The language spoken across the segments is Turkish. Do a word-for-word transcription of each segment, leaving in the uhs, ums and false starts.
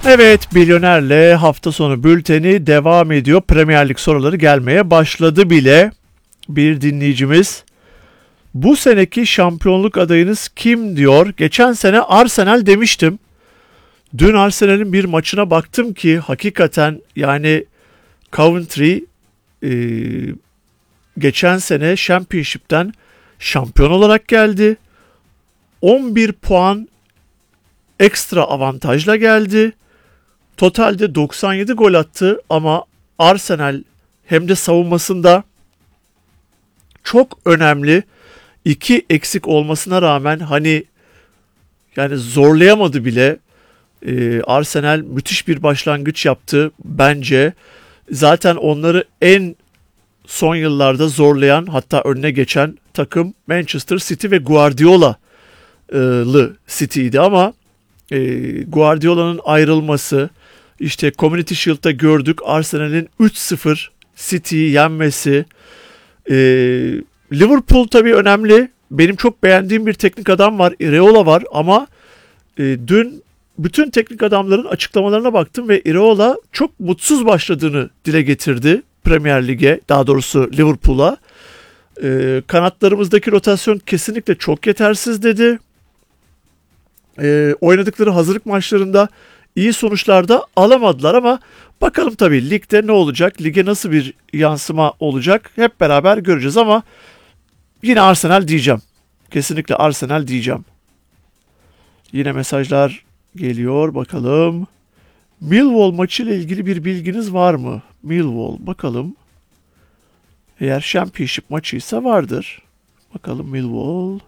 Evet, Milyoner'le hafta sonu bülteni devam ediyor. Premier Lig soruları gelmeye başladı bile. Bir dinleyicimiz, bu seneki şampiyonluk adayınız kim diyor. Geçen sene Arsenal demiştim. Dün Arsenal'in bir maçına baktım ki hakikaten yani Coventry e, geçen sene Championship'ten şampiyon olarak geldi. on bir puan ekstra avantajla geldi. Totalde doksan yedi gol attı ama Arsenal hem de savunmasında çok önemli iki eksik olmasına rağmen hani yani zorlayamadı bile. Ee, Arsenal müthiş bir başlangıç yaptı bence. Zaten onları en son yıllarda zorlayan, hatta önüne geçen takım Manchester City ve Guardiola'lı City'ydi ama e, Guardiola'nın ayrılması, işte Community Shield'da gördük Arsenal'in üç sıfır City'yi yenmesi. E, Liverpool tabii önemli. Benim çok beğendiğim bir teknik adam var, Iraola var ama e, dün bütün teknik adamların açıklamalarına baktım ve Iraola çok mutsuz başladığını dile getirdi Premier Lig'e, daha doğrusu Liverpool'a. E, kanatlarımızdaki rotasyon kesinlikle çok yetersiz dedi. E, oynadıkları hazırlık maçlarında iyi sonuçlar da alamadılar ama bakalım tabii ligde ne olacak, lige nasıl bir yansıma olacak hep beraber göreceğiz ama yine Arsenal diyeceğim. Kesinlikle Arsenal diyeceğim. Yine mesajlar geliyor, bakalım. Millwall maçı ile ilgili bir bilginiz var mı? Millwall, bakalım. Eğer Championship maçıysa vardır. Bakalım Millwall.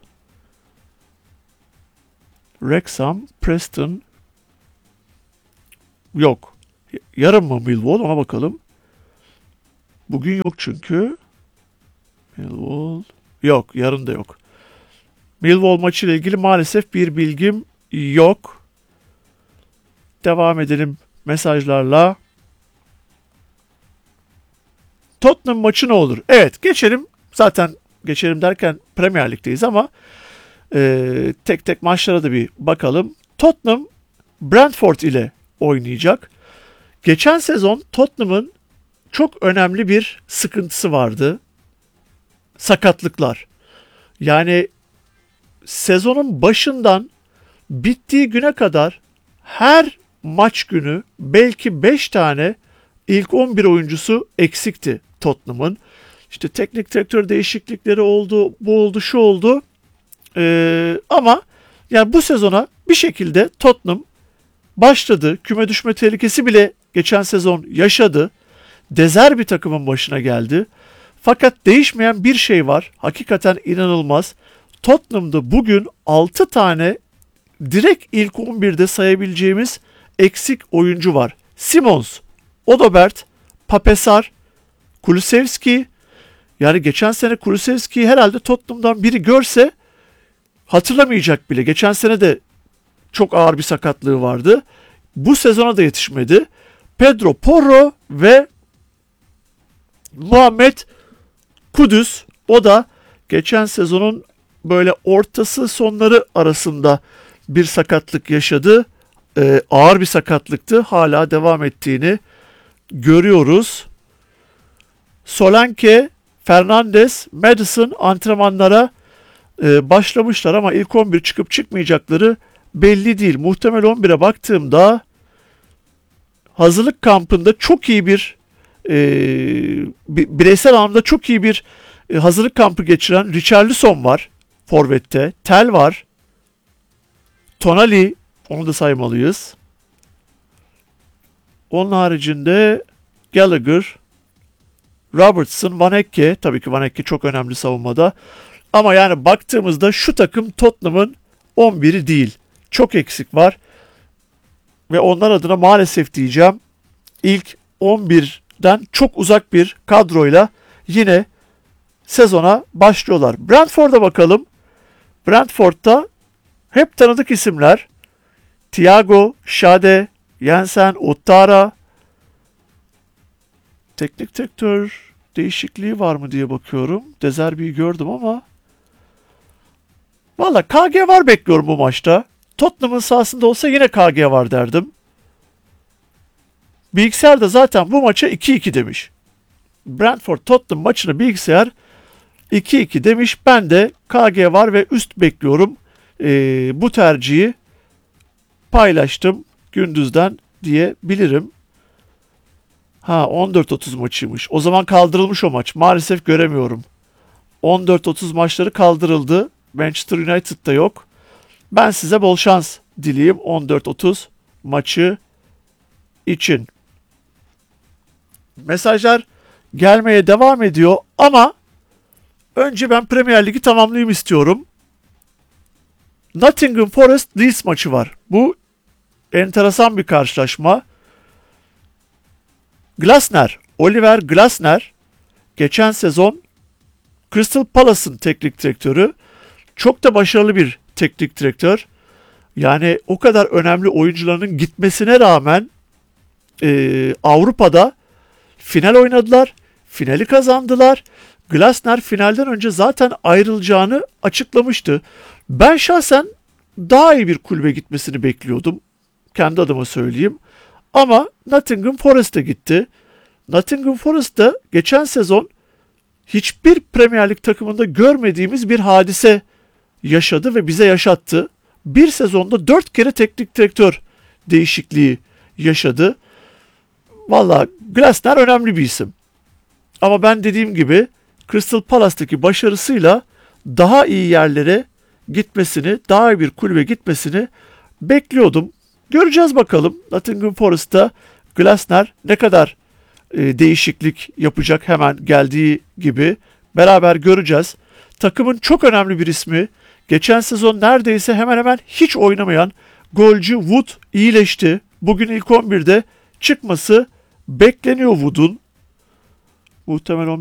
Wrexham, Preston. Yok. Yarın mı Millwall, ona bakalım. Bugün yok çünkü. Millwall. Yok, yarın da yok. Millwall maçı ile ilgili maalesef bir bilgim yok. Devam edelim mesajlarla. Tottenham maçı ne olur? Evet, geçelim. Zaten geçelim derken Premier Lig'deyiz ama e, tek tek maçlara da bir bakalım. Tottenham Brentford ile oynayacak. Geçen sezon Tottenham'ın çok önemli bir sıkıntısı vardı. Sakatlıklar. Yani sezonun başından bittiği güne kadar her maç günü belki beş tane ilk on bir oyuncusu eksikti Tottenham'ın. İşte teknik direktör değişiklikleri oldu, bu oldu, şu oldu. Ee, ama yani bu sezona bir şekilde Tottenham başladı. Küme düşme tehlikesi bile geçen sezon yaşadı. Dezer bir takımın başına geldi. Fakat değişmeyen bir şey var. Hakikaten inanılmaz. Tottenham'da bugün altı tane direkt ilk on birde sayabileceğimiz eksik oyuncu var. Simons, Odobert, Papesar, Kulusevski. Yani geçen sene Kulusevski'yi herhalde Tottenham'dan biri görse hatırlamayacak bile. Geçen sene de çok ağır bir sakatlığı vardı. Bu sezona da yetişmedi. Pedro Porro ve Muhammed Kudüs, o da geçen sezonun böyle ortası sonları arasında bir sakatlık yaşadı. Ee, ağır bir sakatlıktı. Hala devam ettiğini görüyoruz. Solanke, Fernandes, Madison antrenmanlara e, başlamışlar ama ilk on bir çıkıp çıkmayacakları belli değil. Muhtemel on bire baktığımda hazırlık kampında çok iyi bir e, bireysel anlamda çok iyi bir e, hazırlık kampı geçiren Richarlison var forvette. Tel var. Tonali, onu da saymalıyız. Onun haricinde Gallagher, Robertson, Van Hecke. Tabii ki Van Hecke çok önemli savunmada. Ama yani baktığımızda şu takım Tottenham'ın on biri değil. Çok eksik var. Ve onlar adına maalesef diyeceğim, ilk on birden çok uzak bir kadroyla yine sezona başlıyorlar. Brentford'a bakalım. Brentford'da hep tanıdık isimler. Thiago, Şade, Jensen, Ouattara. Teknik direktör değişikliği var mı diye bakıyorum. De Zerbi'yi gördüm ama valla K G var bekliyorum bu maçta. Tottenham'ın sahasında olsa yine K G var derdim. Bilgisayar da zaten bu maça iki iki demiş. Brentford Tottenham maçını bilgisayar iki iki demiş. Ben de K G var ve üst bekliyorum. Ee, bu tercihi paylaştım gündüzden diyebilirim. Ha, on dört otuz maçıymış. O zaman kaldırılmış o maç. Maalesef göremiyorum. on dört otuz maçları kaldırıldı. Manchester United'da yok. Ben size bol şans dileyim on dört otuz maçı için. Mesajlar gelmeye devam ediyor ama önce ben Premier Ligi tamamlayayım istiyorum. Nottingham Forest Leeds maçı var. Bu enteresan bir karşılaşma. Glasner, Oliver Glasner geçen sezon Crystal Palace'ın teknik direktörü. Çok da başarılı bir teknik direktör. Yani o kadar önemli oyuncularının gitmesine rağmen e, Avrupa'da final oynadılar. Finali kazandılar. Glasner finalden önce zaten ayrılacağını açıklamıştı. Ben şahsen daha iyi bir kulübe gitmesini bekliyordum. Kendi adıma söyleyeyim. Ama Nottingham Forest'e gitti. Nottingham Forest'ta geçen sezon hiçbir Premier Lig takımında görmediğimiz bir hadise yaşadı ve bize yaşattı. Bir sezonda dört kere teknik direktör değişikliği yaşadı. Valla Glasner önemli bir isim. Ama ben dediğim gibi Crystal Palace'taki başarısıyla daha iyi yerlere gitmesini, daha iyi bir kulübe gitmesini bekliyordum. Göreceğiz bakalım Nottingham Forest'ta Glasner ne kadar e, değişiklik yapacak hemen geldiği gibi beraber göreceğiz. Takımın çok önemli bir ismi, geçen sezon neredeyse hemen hemen hiç oynamayan golcü Wood iyileşti. Bugün ilk on birde çıkması bekleniyor Wood'un. Muhtemelen